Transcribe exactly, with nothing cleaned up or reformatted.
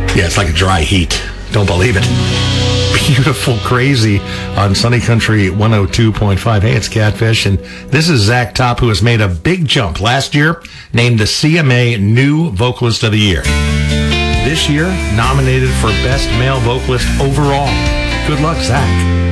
Yeah, it's like a dry heat. Don't believe it. Beautiful Crazy on Sunny Country one oh two point five. Hey, it's Catfish, and this is Zach Top, who has made a big jump. Last year, named the C M A New Vocalist of the Year. This year, nominated for Best Male Vocalist overall. Good luck, Zach.